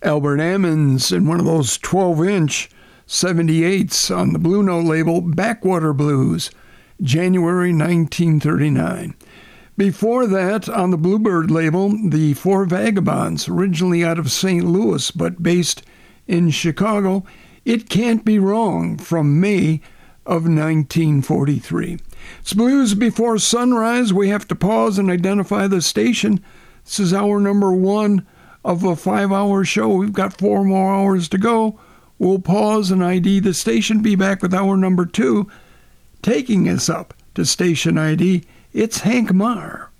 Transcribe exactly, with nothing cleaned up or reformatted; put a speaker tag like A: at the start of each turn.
A: Albert Ammons in one of those twelve-inch seventy-eights on the Blue Note label, Backwater Blues, January nineteen thirty-nine. Before that, on the Bluebird label, the Four Vagabonds, originally out of Saint Louis but based in Chicago, It Can't Be Wrong, from May of nineteen forty-three. It's Blues Before Sunrise. We have to pause and identify the station. This is hour number one of a five-hour show. We've got four more hours to go. We'll pause and I D the station. Be back with hour number two. Taking us up to station I D, it's Hank Marr.